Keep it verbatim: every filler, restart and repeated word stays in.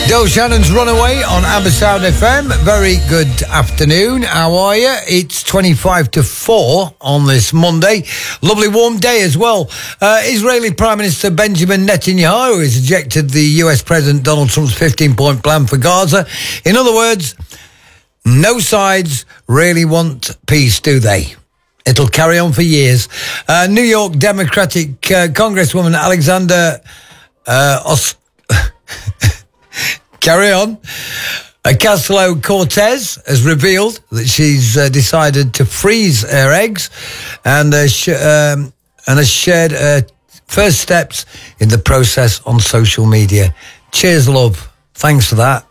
Del Shannon's Runaway on Ambersound F M. Very good afternoon. How are you? It's twenty-five to four on this Monday. Lovely warm day as well. Uh, Israeli Prime Minister Benjamin Netanyahu has rejected the U S President Donald Trump's fifteen-point plan for Gaza. In other words, no sides really want peace, do they? It'll carry on for years. Uh, New York Democratic uh, Congresswoman Alexander uh, Os- Carry on. Uh, Ocasio-Cortez has revealed that she's uh, decided to freeze her eggs and, uh, sh- um, and has shared her first steps in the process on social media. Cheers, love. Thanks for that.